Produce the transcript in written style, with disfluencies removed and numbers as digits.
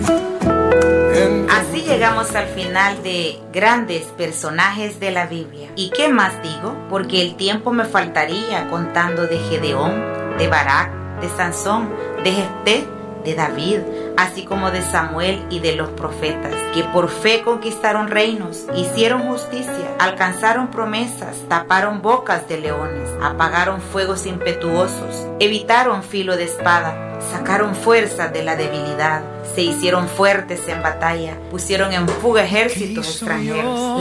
Así llegamos al final de grandes personajes de la Biblia. ¿Y qué más digo? Porque el tiempo me faltaría contando de Gedeón, de Barak, de Sansón, de Jefté, de David, así como de Samuel y de los profetas, que por fe conquistaron reinos, hicieron justicia, alcanzaron promesas, taparon bocas de leones, apagaron fuegos impetuosos, evitaron filo de espada, sacaron fuerzas de la debilidad, se hicieron fuertes en batalla, pusieron en fuga ejércitos extranjeros.